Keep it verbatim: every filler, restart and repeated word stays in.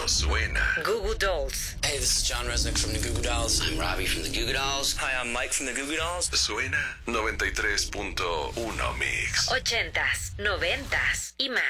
suena. Goo Goo Dolls. Hey, this is John Resnick from the Goo Goo Dolls. I'm Robbie from the Goo Goo Dolls. Hi, I'm Mike from the Goo Goo Dolls. Suena noventa y tres punto uno Mix. Ochentas, noventas y más.